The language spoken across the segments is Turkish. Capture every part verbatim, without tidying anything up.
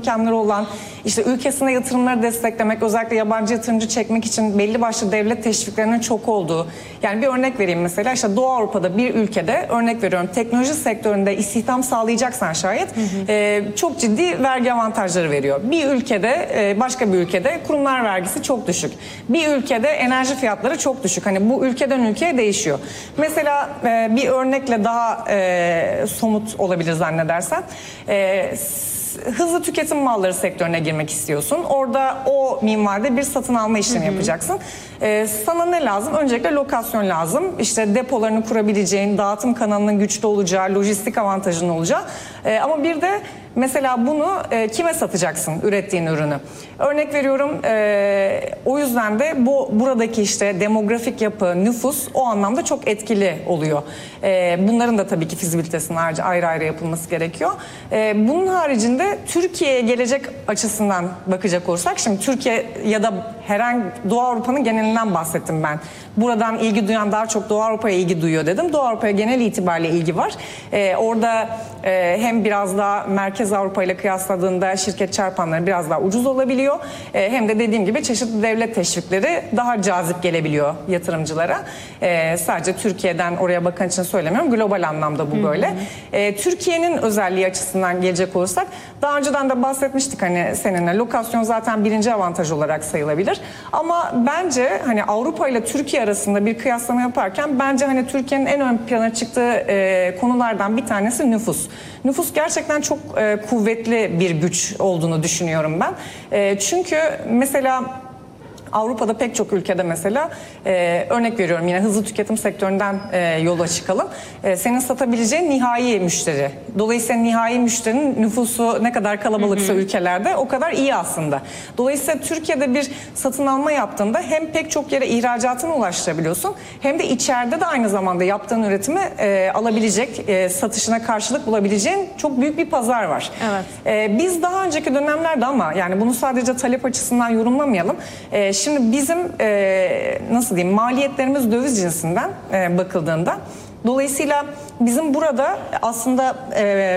imkanları olan, işte ülkesine yatırımları desteklemek, özellikle yabancı yatırımcı çekmek için belli başlı devlet teşviklerinin çok olduğu. Yani bir örnek vereyim mesela, işte Doğu Avrupa'da bir ülkede, örnek veriyorum, teknoloji sektöründe istihdam sağlayacaksan şayet hı hı. E, çok ciddi vergi avantajları veriyor. Bir ülkede, e, başka bir ülkede kurumlar vergisi çok düşük. Bir ülkede enerji fiyatları çok düşük. Hani bu ülkeden ülkeye değişiyor. Mesela e, bir örnekle daha e, somut olabilir zannedersen. E, hızlı tüketim malları sektörüne girmek istiyorsun. Orada o minvalde bir satın alma işlemi hı hı. yapacaksın. Ee, sana ne lazım? Öncelikle lokasyon lazım. İşte depolarını kurabileceğin, dağıtım kanalının güçlü olacağı, lojistik avantajının olacağı. Ee, ama bir de mesela bunu e, kime satacaksın, ürettiğin ürünü? Örnek veriyorum, e, o yüzden de bu buradaki işte demografik yapı, nüfus o anlamda çok etkili oluyor. E, bunların da tabii ki fizibilitesinin ayrı ayrı, ayrı yapılması gerekiyor. E, bunun haricinde Türkiye'ye gelecek açısından bakacak olursak, şimdi Türkiye ya da herhangi Doğu Avrupa'nın genelinden bahsettim ben. Buradan ilgi duyan daha çok Doğu Avrupa'ya ilgi duyuyor dedim. Doğu Avrupa'ya genel itibariyle ilgi var. E, orada e, hem biraz daha Merkez Avrupa ile kıyasladığında şirket çarpanları biraz daha ucuz olabiliyor. E, hem de dediğim gibi çeşitli devlet teşvikleri daha cazip gelebiliyor yatırımcılara. E, sadece Türkiye'den oraya bakan için söylemiyorum. Global anlamda bu böyle. Hı hı. E, Türkiye'nin özelliği açısından gelecek olursak, daha önceden de bahsetmiştik hani seninle. Lokasyon zaten birinci avantaj olarak sayılabilir. Ama bence hani Avrupa ile Türkiye arasında bir kıyaslama yaparken bence hani Türkiye'nin en ön plana çıktığı e, konulardan bir tanesi nüfus. Nüfus gerçekten çok e, kuvvetli bir güç olduğunu düşünüyorum ben. E, çünkü mesela Avrupa'da pek çok ülkede mesela e, örnek veriyorum, yine hızlı tüketim sektöründen e, yola çıkalım. E, senin satabileceğin nihai müşteri. Dolayısıyla nihai müşterinin nüfusu ne kadar kalabalıksa hı hı. ülkelerde o kadar iyi aslında. Dolayısıyla Türkiye'de bir satın alma yaptığında hem pek çok yere ihracatını ulaştırabiliyorsun, hem de içeride de aynı zamanda yaptığın üretimi e, alabilecek, e, satışına karşılık bulabileceğin çok büyük bir pazar var. Evet. E, biz daha önceki dönemlerde, ama yani bunu sadece talep açısından yorumlamayalım. E, Şimdi bizim e, nasıl diyeyim, maliyetlerimiz döviz cinsinden e, bakıldığında, dolayısıyla bizim burada aslında e,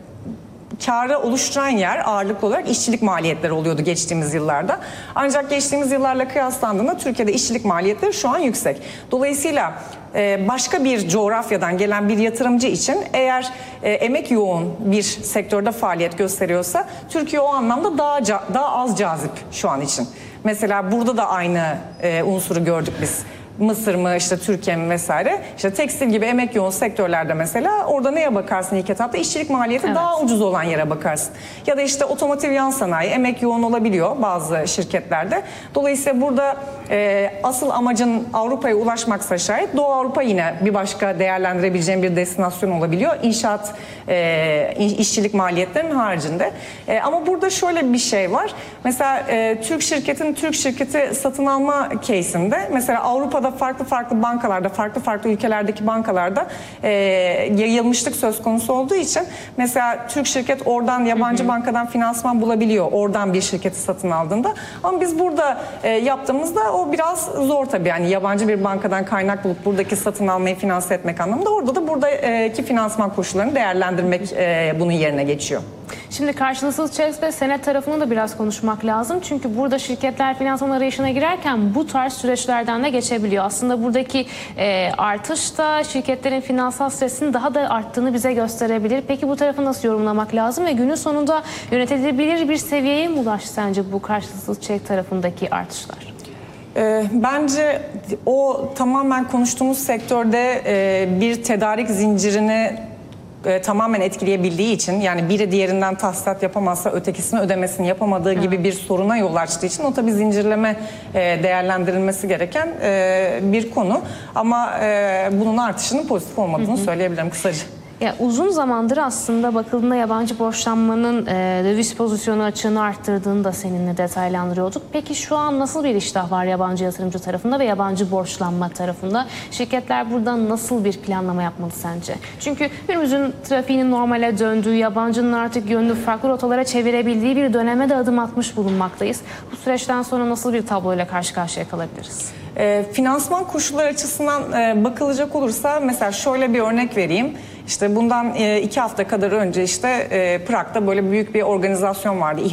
kârı oluşturan yer ağırlıklı olarak işçilik maliyetleri oluyordu geçtiğimiz yıllarda. Ancak geçtiğimiz yıllarla kıyaslandığında Türkiye'de işçilik maliyetleri şu an yüksek. Dolayısıyla başka bir coğrafyadan gelen bir yatırımcı için eğer e, emek yoğun bir sektörde faaliyet gösteriyorsa, Türkiye o anlamda daha daha az cazip şu an için. Mesela burada da aynı e, unsuru gördük biz. Mısır mı, işte Türkiye mi vesaire. İşte tekstil gibi emek yoğun sektörlerde mesela orada neye bakarsın ilk etapta? İşçilik maliyeti evet. daha ucuz olan yere bakarsın. Ya da işte otomotiv yan sanayi emek yoğun olabiliyor bazı şirketlerde. Dolayısıyla burada e, asıl amacın Avrupa'ya ulaşmaksa şayet Doğu Avrupa yine bir başka değerlendirebileceğin bir destinasyon olabiliyor. İnşaat, e, işçilik maliyetlerinin haricinde. E, ama burada şöyle bir şey var. Mesela e, Türk şirketin Türk şirketi satın alma case'inde mesela Avrupa'da farklı farklı bankalarda, farklı farklı ülkelerdeki bankalarda e, yayılmışlık söz konusu olduğu için mesela Türk şirket oradan yabancı hı hı. bankadan finansman bulabiliyor. Oradan bir şirketi satın aldığında. Ama biz burada e, yaptığımızda o biraz zor tabii. Yani yabancı bir bankadan kaynak bulup buradaki satın almayı finanse etmek anlamında. Orada da buradaki finansman koşullarını değerlendirmek e, bunun yerine geçiyor. Şimdi karşılıksız çek ve senet tarafını da biraz konuşmak lazım. Çünkü burada şirketler finansman arayışına girerken bu tarz süreçlerden de geçebiliyor. Aslında buradaki e, artış da şirketlerin finansal stresinin daha da arttığını bize gösterebilir. Peki bu tarafı nasıl yorumlamak lazım ve günün sonunda yönetilebilir bir seviyeye mi ulaştı sence bu karşılıksız çek tarafındaki artışlar? Bence o tamamen konuştuğumuz sektörde bir tedarik zincirini E, tamamen etkileyebildiği için, yani biri diğerinden tahsilat yapamazsa ötekisinin ödemesini yapamadığı evet. gibi bir soruna yol açtığı için o tabii zincirleme e, değerlendirilmesi gereken e, bir konu. Ama e, bunun artışının pozitif olmadığını hı hı. söyleyebilirim kısaca. Ya uzun zamandır aslında bakıldığında yabancı borçlanmanın e, döviz pozisyonu açığını arttırdığını da seninle detaylandırıyorduk. Peki şu an nasıl bir iştah var yabancı yatırımcı tarafında ve yabancı borçlanma tarafında? Şirketler buradan nasıl bir planlama yapmalı sence? Çünkü günümüzün trafiğinin normale döndüğü, yabancının artık yönünü farklı rotalara çevirebildiği bir döneme de adım atmış bulunmaktayız. Bu süreçten sonra nasıl bir tabloyla karşı karşıya kalabiliriz? E, finansman koşulları açısından e, bakılacak olursa mesela şöyle bir örnek vereyim. İşte bundan e, iki hafta kadar önce işte e, Prag'da böyle büyük bir organizasyon vardı.